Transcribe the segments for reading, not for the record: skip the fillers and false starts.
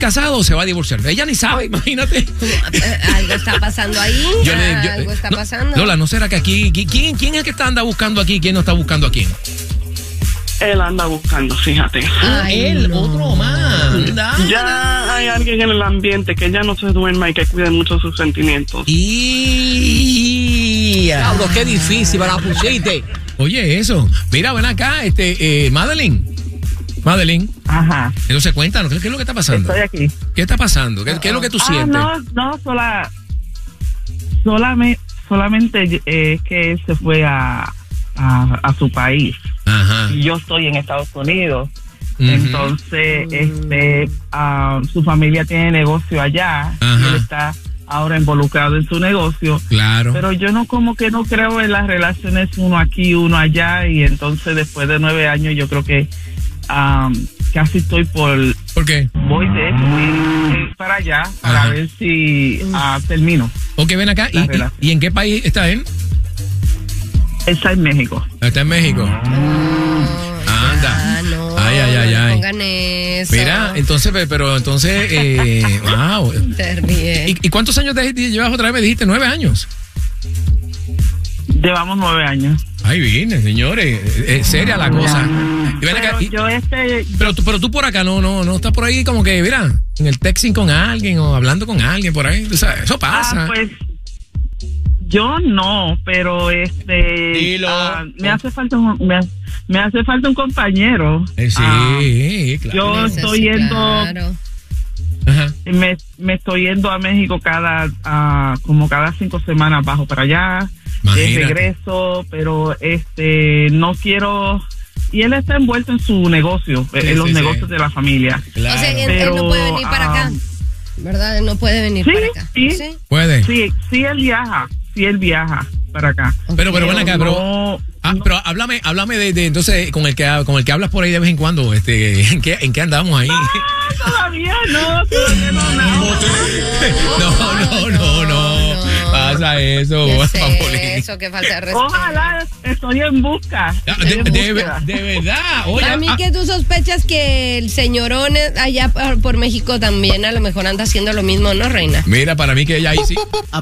casado o se va a divorciar. Ella ni sabe, imagínate. Algo está pasando ahí. Algo está pasando. Lola, ¿no será que aquí... ¿Quién es el que anda buscando aquí? ¿Quién no está buscando a quién? Él anda buscando, fíjate. Otro más. Ya hay alguien en el ambiente que ya no se duerma y que cuide mucho sus sentimientos. Diablo, qué difícil para la pusiste. Oye, eso. Mira, ven acá, Madeline. Ajá. Entonces, cuéntanos, ¿qué es lo que está pasando? Estoy aquí. ¿Qué está pasando? ¿Qué es lo que tú sientes? Solamente es que él se fue a su país. Ajá. Y yo estoy en Estados Unidos. Entonces, su familia tiene negocio allá. Y él está ahora involucrado en su negocio. Claro. Pero yo no creo en las relaciones uno aquí, uno allá. Y entonces, después de 9 años, yo creo que casi estoy ¿Por qué? Voy de ir para allá para ver si termino. Ok, ven acá. ¿Y en qué país está él? Está en México. Está en México. Anda. No, ay. Pongan eso. Mira, entonces, wow. Te ríes. ¿Y cuántos años llevas otra vez? Me dijiste 9 años. Llevamos 9 años. Ay, bien, señores. Es seria la cosa. Y ven acá, pero tú por acá no estás por ahí como que, mira, en el texting con alguien o hablando con alguien por ahí. O sea, eso pasa. Pues yo no, pero me hace falta un compañero. Sí, claro. Yo estoy yendo. Claro. Ajá. Me estoy yendo a México como cada 5 semanas, bajo para allá. Regreso, pero no quiero. Y él está envuelto en su negocio, en los negocios de la familia. Claro. O sea, él no puede venir para acá, ¿verdad? Él no puede venir para acá. Sí, puede. Sí, él viaja para acá. Pero ven acá, pero háblame de entonces con el que hablas por ahí de vez en cuando, ¿en qué andamos ahí? Todavía no. No. Pasa eso. Eso, que falta de respeto. Ojalá, estoy en busca. De verdad. Oye, a mí que tú sospechas que el señorón allá por México también a lo mejor anda haciendo lo mismo, ¿no, reina? Mira, para mí que ella ahí sí.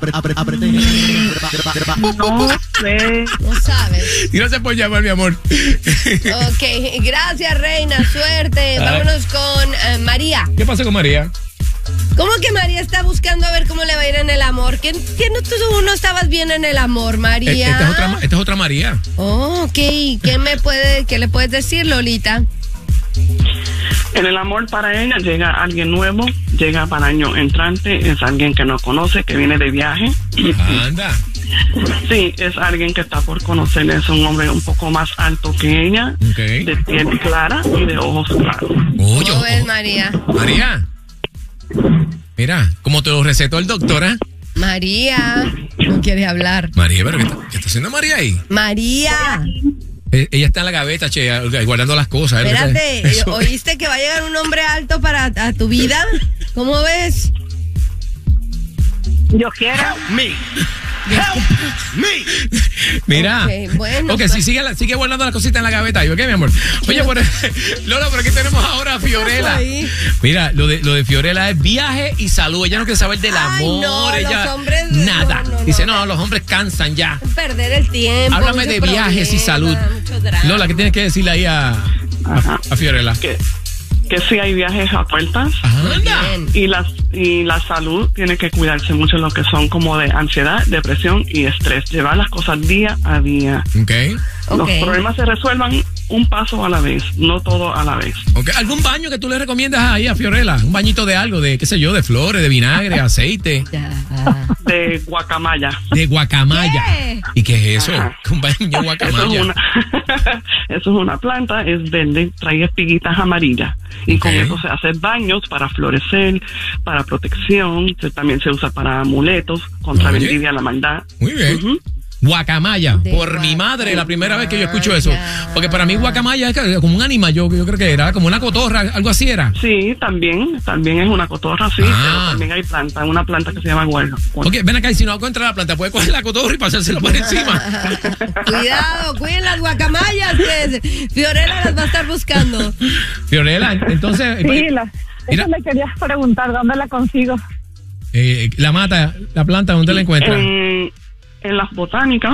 No sé. No sabes. Gracias por llamar, mi amor. Ok, gracias, reina. Suerte. Vámonos con María. ¿Qué pasa con María? ¿Cómo que María está buscando a ver cómo le va a ir en el amor? ¿Tú no estabas bien en el amor, María? Esta es otra María. Oh, ok. ¿Qué le puedes decir, Lolita? En el amor para ella llega alguien nuevo, llega para año entrante, es alguien que no conoce, que viene de viaje. Anda. Sí, es alguien que está por conocerle, es un hombre un poco más alto que ella, de piel clara y de ojos claros. ¿Cómo ves, María? María. Mira, como te lo recetó el doctor, ¿eh? María, no quiere hablar. María, pero ¿qué está haciendo María ahí? María. Ella está en la gaveta, guardando las cosas. Espérate, ¿oíste que va a llegar un hombre alto a tu vida? ¿Cómo ves? Yo quiero. Help me. Mira. Okay, bueno, si sigue guardando las cositas en la gaveta. ¿Ok, mi amor? Oye, Lola, por aquí tenemos ahora a Fiorella. Mira, lo de Fiorella es viaje y salud. Ella no quiere saber del amor. No, ella, los hombres, nada. Dice, los hombres cansan ya. Perder el tiempo. Háblame de viajes y salud. Lola, ¿qué tienes que decirle ahí a Fiorella? Que sí hay viajes a puertas. Y la salud tiene que cuidarse mucho en lo que son como de ansiedad, depresión y estrés. Llevar las cosas día a día. Los problemas se resuelvan un paso a la vez, no todo a la vez. ¿Algún baño que tú le recomiendas ahí a Fiorella? Un bañito de algo, de qué sé yo, de flores, de vinagre, aceite. De guacamaya. De guacamaya. ¿Qué? ¿Y qué es eso? Un baño de guacamaya. Eso es una planta, es verde, trae espiguitas amarillas. Y con eso se hacen baños para florecer, para protección. También se usa para amuletos, contra la envidia, la maldad. Muy bien. Guacamaya, por mi madre, la primera vez que yo escucho eso. Porque para mí guacamaya es como un animal, yo creo que era como una cotorra, algo así era. Sí, también es una cotorra, sí, pero también hay una planta que se llama guarda. Ok, ven acá, y si no encuentra la planta, puede coger la cotorra y pasársela por encima. Cuidado, cuiden las guacamayas, que Fiorella las va a estar buscando. Fiorella, entonces... Sí, Eso le quería preguntar, ¿dónde la consigo? La planta, ¿dónde la encuentras? En las botánicas,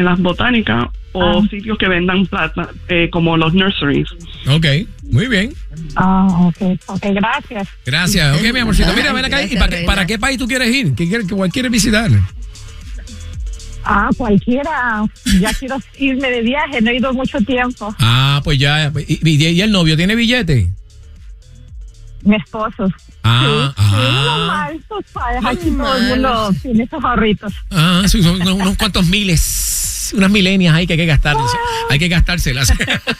o sitios que vendan planta, como los nurseries. Ok, muy bien. Ok, gracias. Gracias, ok, mi amorcito. Mira, ven acá, ¿y para qué país tú quieres ir? ¿Cuál quieres visitar? Cualquiera. Ya quiero irme de viaje, no he ido mucho tiempo. Pues ya. ¿Y el novio tiene billete? Mi esposo. Normal, tú sabes, aquí todo el mundo tiene esos ahorritos. Son unos cuantos miles, unas milenias ahí que hay que gastarlas. Hay que gastárselas.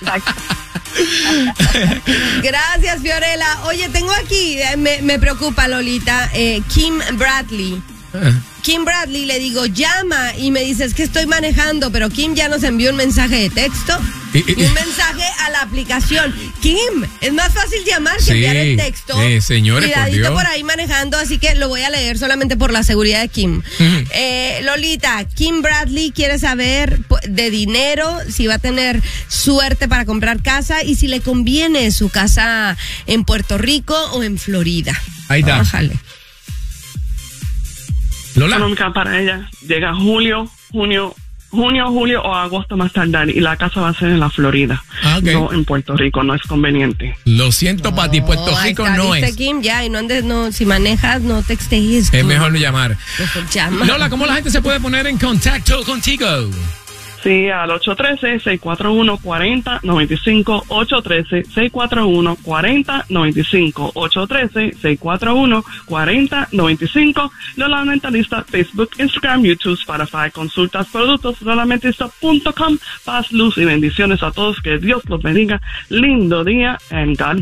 Gracias, Fiorella. Oye, tengo aquí, me preocupa, Lolita, Kim Bradley. Kim Bradley, le digo, llama, y me dice, es que estoy manejando, pero Kim ya nos envió un mensaje de texto y un mensaje a la aplicación. Kim, es más fácil llamar que enviar el texto. Señores, cuidadito por ahí manejando, así que lo voy a leer solamente por la seguridad de Kim. Lolita, Kim Bradley quiere saber de dinero, si va a tener suerte para comprar casa y si le conviene su casa en Puerto Rico o en Florida. Ahí está. Bájale. Lola. Económica para ella. Llega julio o agosto más tardar, y la casa va a ser en la Florida, no en Puerto Rico. No es conveniente. Lo siento, Pati, Puerto Rico no es. Kim, ya, y no andes, si manejas, no textees. Es mejor no llamar. Llama. Lola, ¿cómo la gente se puede poner en contacto contigo? Sí, al 813-641-4095, 813-641-4095, 813-641-4095. Lola Mentalista, Facebook, Instagram, YouTube, Spotify, consultas, productos, lolamentista.com. Paz, luz y bendiciones a todos. Que Dios los bendiga. Lindo día, and God